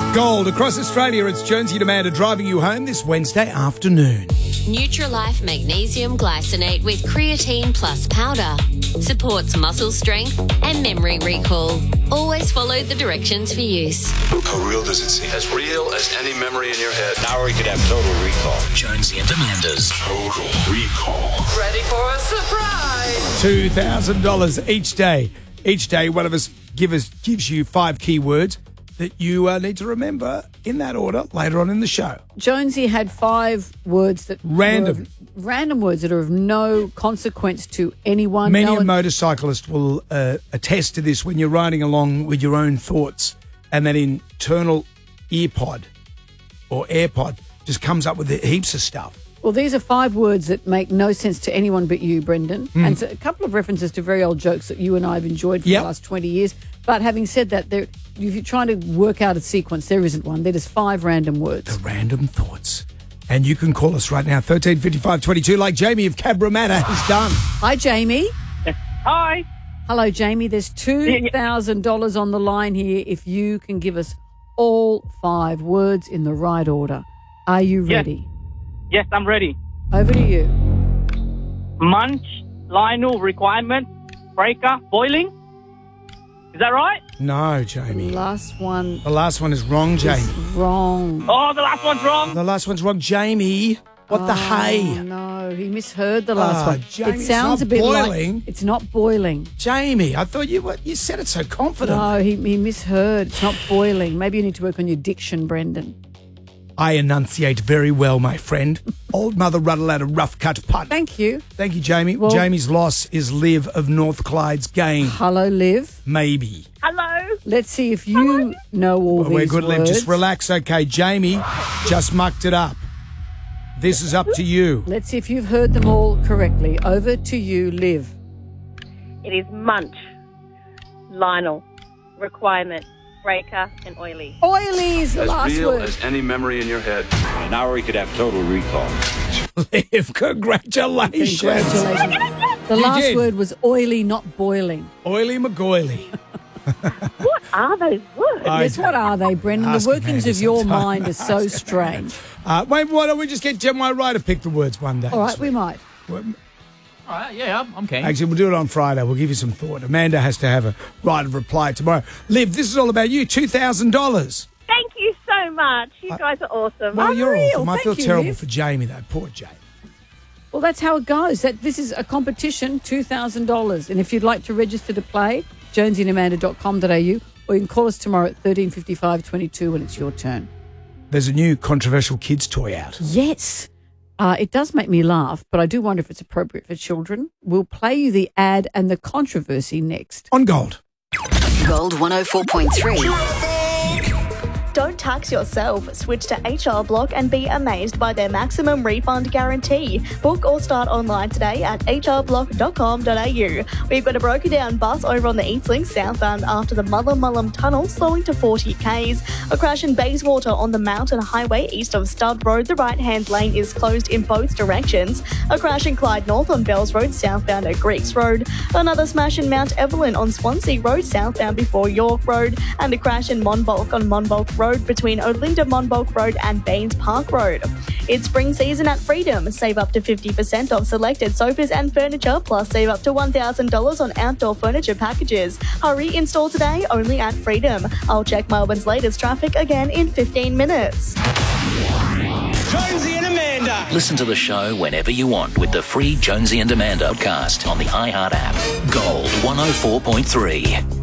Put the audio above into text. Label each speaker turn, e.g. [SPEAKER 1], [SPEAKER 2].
[SPEAKER 1] Gold. Across Australia, it's Jonesy and Amanda driving you home this Wednesday afternoon.
[SPEAKER 2] Nutrilife Magnesium Glycinate with Creatine Plus Powder supports muscle strength and memory recall. Always follow the directions for use.
[SPEAKER 3] How real does it seem?
[SPEAKER 4] As real as any memory in your head.
[SPEAKER 5] Now we could have total recall.
[SPEAKER 6] Jonesy and Amanda's
[SPEAKER 3] Total Recall.
[SPEAKER 7] Ready for a surprise?
[SPEAKER 1] $2,000 each day. Each day, one of us gives you 5 keywords that you need to remember in that order later on in the show.
[SPEAKER 8] Jonesy had 5 words that
[SPEAKER 1] Random
[SPEAKER 8] words that are of no consequence to anyone.
[SPEAKER 1] Many a motorcyclist will attest to this when you're riding along with your own thoughts and that internal earpod or AirPod just comes up with heaps of stuff.
[SPEAKER 8] Well, these are 5 words that make no sense to anyone but you, Brendan. And so a couple of references to very old jokes that you and I have enjoyed for the last 20 years. But having said that, if you're trying to work out a sequence, there isn't one. They're just 5 random words.
[SPEAKER 1] The random thoughts. And you can call us right now, 135522, like Jamie of Cabramatta has done.
[SPEAKER 8] Hi, Jamie.
[SPEAKER 9] Hi.
[SPEAKER 8] Hello, Jamie. There's $2,000 on the line here if you can give us all 5 words in the right order. Are you ready?
[SPEAKER 9] Yes, I'm ready.
[SPEAKER 8] Over to you.
[SPEAKER 9] Munch, Lionel, requirement, breaker, boiling. Is that right?
[SPEAKER 1] No, Jamie.
[SPEAKER 8] The last one
[SPEAKER 1] The last one is wrong, Jamie.
[SPEAKER 8] is wrong.
[SPEAKER 9] Oh, the last one's wrong.
[SPEAKER 1] The last one's wrong, Jamie. What the hey?
[SPEAKER 8] No, he misheard the last one.
[SPEAKER 1] Jamie,
[SPEAKER 8] it sounds
[SPEAKER 1] it's
[SPEAKER 8] a
[SPEAKER 1] not
[SPEAKER 8] bit
[SPEAKER 1] boiling.
[SPEAKER 8] like it's not boiling.
[SPEAKER 1] Jamie, I thought you said it so confident.
[SPEAKER 8] No, he misheard. It's not boiling. Maybe you need to work on your diction, Brendan.
[SPEAKER 1] I enunciate very well, my friend. Old Mother Ruddle had a rough cut putt.
[SPEAKER 8] Thank you.
[SPEAKER 1] Thank you, Jamie.
[SPEAKER 8] Well-
[SPEAKER 1] Jamie's loss is Liv of North Clyde's gain.
[SPEAKER 8] Hello, Liv.
[SPEAKER 1] Maybe.
[SPEAKER 7] Hello.
[SPEAKER 8] Let's see if you know all these
[SPEAKER 1] We're good, Liv.
[SPEAKER 8] words.
[SPEAKER 1] Just relax, okay. Jamie just mucked it up. This is up to you.
[SPEAKER 8] Let's see if you've heard them all correctly. Over to you, Liv.
[SPEAKER 7] It is munch, Lionel, requirement, breaker, and oily.
[SPEAKER 8] Oily is the
[SPEAKER 4] As
[SPEAKER 8] last
[SPEAKER 4] real
[SPEAKER 8] word.
[SPEAKER 4] as any memory in your head.
[SPEAKER 5] Now we could have total recall.
[SPEAKER 1] Liv, congratulations.
[SPEAKER 8] Congratulations. The
[SPEAKER 1] You
[SPEAKER 8] last
[SPEAKER 1] did.
[SPEAKER 8] word was oily, not boiling.
[SPEAKER 1] Oily McGoily.
[SPEAKER 7] What are those words?
[SPEAKER 8] Yes, what are they, Brendan?
[SPEAKER 1] Ask
[SPEAKER 8] The workings
[SPEAKER 1] Amanda
[SPEAKER 8] of your
[SPEAKER 1] sometime.
[SPEAKER 8] mind are so strange.
[SPEAKER 1] Wait, why don't we just get Gemma Wright to pick the words one day?
[SPEAKER 8] All right,
[SPEAKER 1] this
[SPEAKER 8] we
[SPEAKER 1] week?
[SPEAKER 8] might.
[SPEAKER 6] All right, yeah, I'm keen.
[SPEAKER 1] Actually, we'll do it on Friday. We'll give you some thought. Amanda has to have a right of reply tomorrow. Liv, this is all about you. $2,000.
[SPEAKER 7] Thank you so much. You guys are awesome.
[SPEAKER 1] Well, you're
[SPEAKER 8] Unreal.
[SPEAKER 1] awesome. I
[SPEAKER 8] Thank
[SPEAKER 1] feel
[SPEAKER 8] you,
[SPEAKER 1] terrible
[SPEAKER 8] Liv.
[SPEAKER 1] for Jamie, though. Poor Jamie.
[SPEAKER 8] Well, that's how it goes. This is a competition, $2,000. And if you'd like to register to play, jonesyandamanda.com.au, or you can call us tomorrow at 135522 when it's your turn.
[SPEAKER 1] There's a new controversial kids toy out.
[SPEAKER 8] Yes. It does make me laugh, but I do wonder if it's appropriate for children. We'll play you the ad and the controversy next.
[SPEAKER 1] On Gold.
[SPEAKER 2] Gold 104.3.
[SPEAKER 10] Don't tax yourself. Switch to HR Block and be amazed by their maximum refund guarantee. Book or start online today at hrblock.com.au. We've got a broken down bus over on the Eastlink southbound after the Mullum Tunnel, slowing to 40 k's. A crash in Bayswater on the Mountain Highway east of Stud Road. The right-hand lane is closed in both directions. A crash in Clyde North on Bells Road southbound at Greeks Road. Another smash in Mount Evelyn on Swansea Road southbound before York Road. And a crash in Monbulk on Monbulk Road between Olinda Monbulk Road and Baines Park Road. It's spring season at Freedom. Save up to 50% off selected sofas and furniture, plus save up to $1,000 on outdoor furniture packages. Hurry, install today only at Freedom. I'll check Melbourne's latest traffic again in 15 minutes.
[SPEAKER 5] Jonesy and Amanda.
[SPEAKER 6] Listen to the show whenever you want with the free Jonesy and Amanda podcast on the iHeart app. Gold 104.3.